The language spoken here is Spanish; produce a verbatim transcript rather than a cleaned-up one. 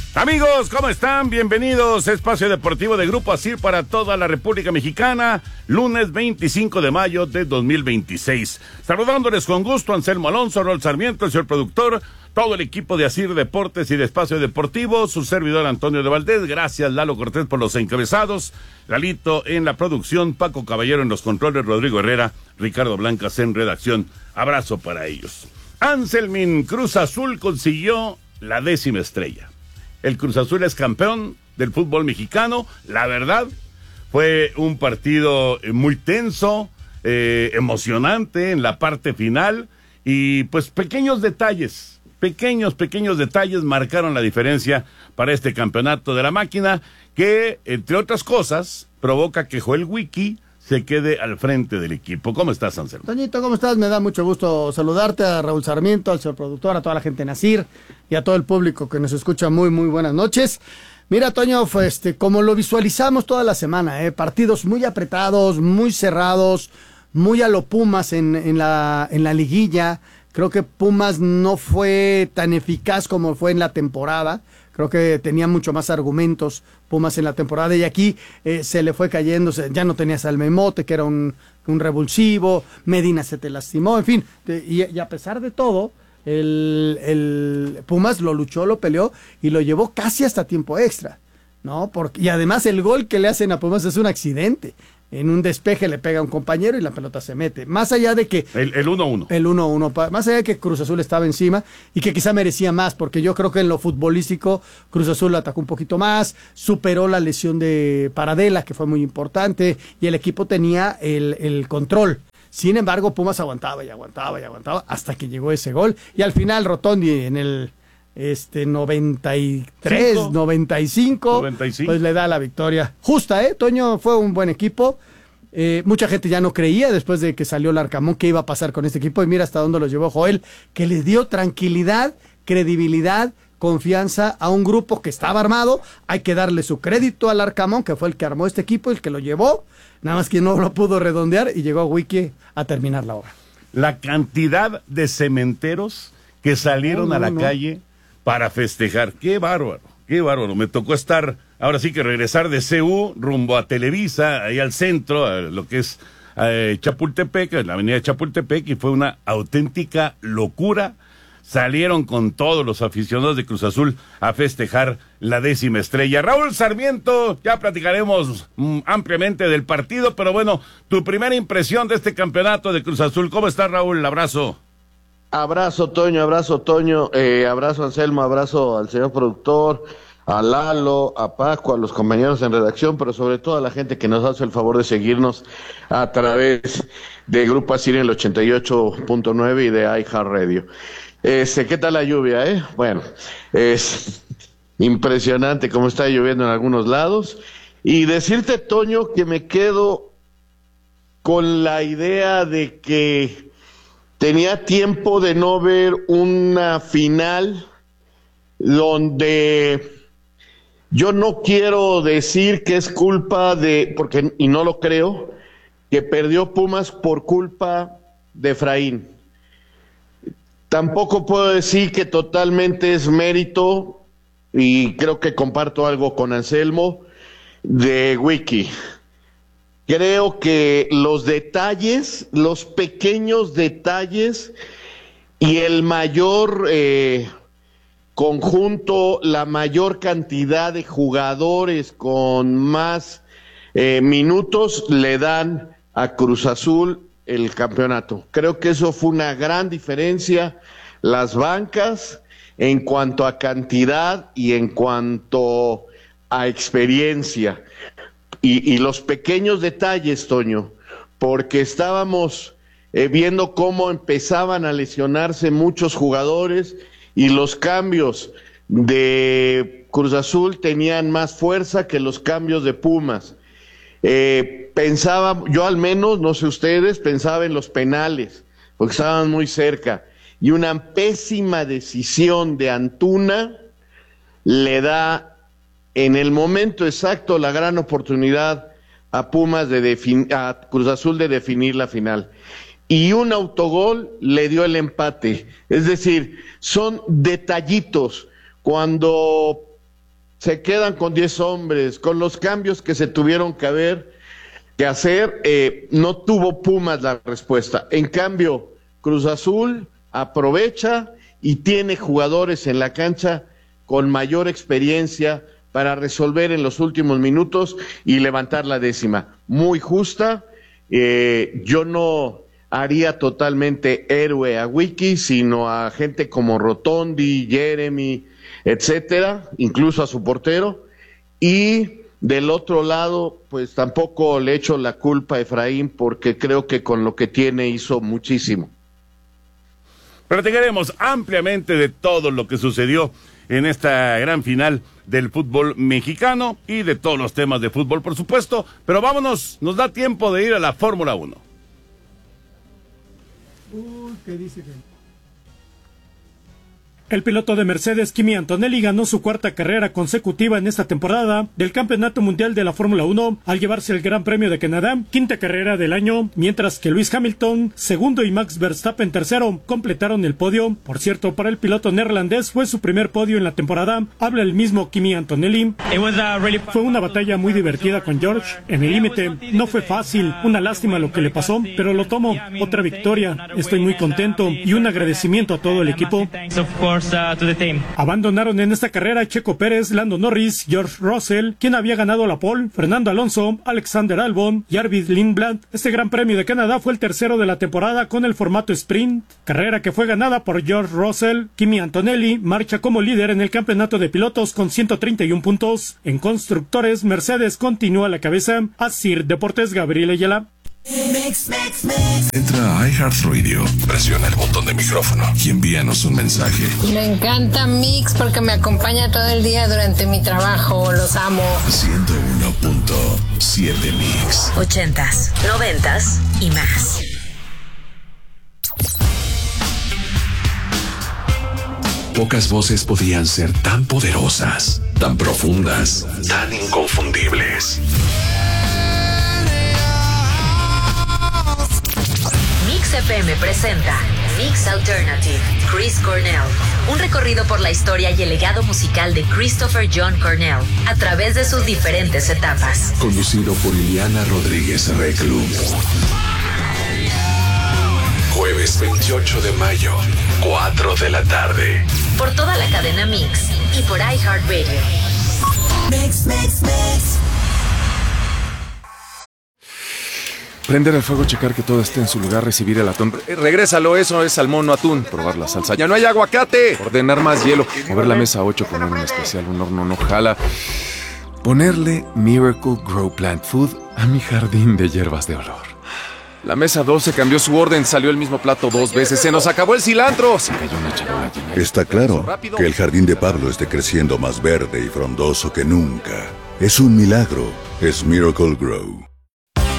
Amigos, ¿cómo están? Bienvenidos a Espacio Deportivo de Grupo ASIR para toda la República Mexicana, lunes veinticinco de mayo de dos mil veintiséis. Saludándoles con gusto, Anselmo Alonso, Raúl Sarmiento, el señor productor, todo el equipo de ASIR Deportes y de Espacio Deportivo, su servidor Antonio de Valdés. Gracias, Lalo Cortés, por los encabezados, Lalito en la producción, Paco Caballero en los controles, Rodrigo Herrera, Ricardo Blancas en redacción. Abrazo para ellos. Anselmin, Cruz Azul consiguió la décima estrella. El Cruz Azul es campeón del fútbol mexicano. La verdad, fue un partido muy tenso, eh, emocionante en la parte final. Y pues pequeños detalles, pequeños, pequeños detalles marcaron la diferencia para este campeonato de la máquina, que, entre otras cosas, provoca que Joel Wiki se quede al frente del equipo. ¿Cómo estás, Anselmo? Toñito, ¿cómo estás? Me da mucho gusto saludarte, a Raúl Sarmiento, al señor productor, a toda la gente en ASIR y a todo el público que nos escucha. Muy, muy buenas noches. Mira, Toño, fue este, como lo visualizamos toda la semana, eh, partidos muy apretados, muy cerrados, muy a lo Pumas en, en, la, en la liguilla. Creo que Pumas no fue tan eficaz como fue en la temporada. Creo que tenía mucho más argumentos Pumas en la temporada, y aquí eh, se le fue cayendo. Ya no tenías al Memote, que era un, un revulsivo, Medina se te lastimó, en fin, te, y, y a pesar de todo, el, el Pumas lo luchó, lo peleó y lo llevó casi hasta tiempo extra, ¿no? Porque, y además el gol que le hacen a Pumas es un accidente. En un despeje le pega a un compañero y la pelota se mete. Más allá de que... El uno uno. El uno uno. Más allá de que Cruz Azul estaba encima y que quizá merecía más, porque yo creo que en lo futbolístico Cruz Azul lo atacó un poquito más, superó la lesión de Paradela, que fue muy importante, y el equipo tenía el, el control. Sin embargo, Pumas aguantaba y aguantaba y aguantaba hasta que llegó ese gol. Y al final Rotondi en el... Este, noventa y tres, noventa y cinco, noventa y cinco, pues le da la victoria justa, ¿eh? Toño, fue un buen equipo. Eh, mucha gente ya no creía después de que salió Larcamón qué iba a pasar con este equipo, y mira hasta dónde lo llevó Joel, que le dio tranquilidad, credibilidad, confianza a un grupo que estaba armado. Hay que darle su crédito al Larcamón, que fue el que armó este equipo, el que lo llevó, nada más que no lo pudo redondear, y llegó Wiki a terminar la obra. La cantidad de cementeros que salieron no, no, a la no. calle para festejar, qué bárbaro, qué bárbaro. Me tocó estar, ahora sí que regresar de C U rumbo a Televisa, ahí al centro, a lo que es eh, Chapultepec, en la avenida Chapultepec, y fue una auténtica locura. Salieron con todos los aficionados de Cruz Azul a festejar la décima estrella. Raúl Sarmiento, ya platicaremos mm, ampliamente del partido, pero bueno, tu primera impresión de este campeonato de Cruz Azul. ¿Cómo estás, Raúl? Abrazo. Abrazo, Toño, abrazo, Toño, eh, abrazo, Anselmo, abrazo al señor productor, a Lalo, a Paco, a los compañeros en redacción, pero sobre todo a la gente que nos hace el favor de seguirnos a través de Grupo ASIR en el ochenta y ocho punto nueve y de iHeartRadio. Este, ¿qué tal la lluvia, eh? Bueno, es impresionante cómo está lloviendo en algunos lados. Y decirte, Toño, que me quedo con la idea de que tenía tiempo de no ver una final donde yo no quiero decir que es culpa de, porque y no lo creo, que perdió Pumas por culpa de Efraín. Tampoco puedo decir que totalmente es mérito, y creo que comparto algo con Anselmo, de Wiki. Creo que los detalles, los pequeños detalles y el mayor eh, conjunto, la mayor cantidad de jugadores con más eh, minutos le dan a Cruz Azul el campeonato. Creo que eso fue una gran diferencia. Las bancas en cuanto a cantidad y en cuanto a experiencia. Y, y los pequeños detalles, Toño, porque estábamos eh, viendo cómo empezaban a lesionarse muchos jugadores y los cambios de Cruz Azul tenían más fuerza que los cambios de Pumas. Eh, pensaba, yo al menos, no sé ustedes, pensaba en los penales, porque estaban muy cerca. Y una pésima decisión de Antuna le da en el momento exacto la gran oportunidad a Pumas de defin- a Cruz Azul de definir la final. Y un autogol le dio el empate. Es decir, son detallitos. Cuando se quedan con diez hombres, con los cambios que se tuvieron que haber, que hacer, eh, no tuvo Pumas la respuesta. En cambio, Cruz Azul aprovecha y tiene jugadores en la cancha con mayor experiencia para resolver en los últimos minutos y levantar la décima. Muy justa, eh, yo no haría totalmente héroe a Wiki, sino a gente como Rotondi, Jeremy, etcétera, incluso a su portero. Y del otro lado, pues tampoco le echo la culpa a Efraín, porque creo que con lo que tiene hizo muchísimo. Platicaremos ampliamente de todo lo que sucedió en esta gran final del fútbol mexicano y de todos los temas de fútbol, por supuesto, pero vámonos, nos da tiempo de ir a la Fórmula uno. Uy, ¿qué dice que? El piloto de Mercedes, Kimi Antonelli, ganó su cuarta carrera consecutiva en esta temporada del Campeonato Mundial de la Fórmula uno al llevarse el Gran Premio de Canadá, quinta carrera del año, mientras que Lewis Hamilton, segundo, y Max Verstappen, tercero, completaron el podio. Por cierto, para el piloto neerlandés fue su primer podio en la temporada. Habla el mismo Kimi Antonelli. Fue una batalla muy divertida con George. En el límite no fue fácil, una lástima lo que le pasó, pero lo tomo. Otra victoria. Estoy muy contento y un agradecimiento a todo el equipo. Abandonaron en esta carrera Checo Pérez, Lando Norris, George Russell, quien había ganado la pole, Fernando Alonso, Alexander Albon y Arvid Lindblad. Este Gran Premio de Canadá fue el tercero de la temporada con el formato sprint, carrera que fue ganada por George Russell. Kimi Antonelli marcha como líder en el campeonato de pilotos con ciento treinta y uno puntos. En constructores, Mercedes continúa a la cabeza. Asir Deportes, Gabriel Ayala. Mix, mix, mix. Entra a iHeartRadio, presiona el botón de micrófono y envíanos un mensaje. Me encanta Mix porque me acompaña todo el día durante mi trabajo. Los amo. ciento uno punto siete Mix. Ochentas, noventas y más. Pocas voces podían ser tan poderosas, tan profundas, tan inconfundibles. Mix F M presenta Mix Alternative, Chris Cornell. Un recorrido por la historia y el legado musical de Christopher John Cornell a través de sus diferentes etapas. Conducido por Ileana Rodríguez Reclú. Jueves veintiocho de mayo, cuatro de la tarde. Por toda la cadena Mix y por iHeartRadio. Mix, mix, mix. Prender el fuego, checar que todo esté en su lugar, recibir el atún. Eh, regrésalo, eso es salmón, no atún. Probar la salsa. ¡Ya no hay aguacate! Ordenar más hielo. Mover la mesa a ocho, poner un especial, un horno no jala. Ponerle Miracle Grow Plant Food a mi jardín de hierbas de olor. La mesa doce cambió su orden, salió el mismo plato dos veces. ¡Se nos acabó el cilantro! Se cayó una charola llena. Está claro que el jardín de Pablo esté creciendo más verde y frondoso que nunca. Es un milagro. Es Miracle Grow.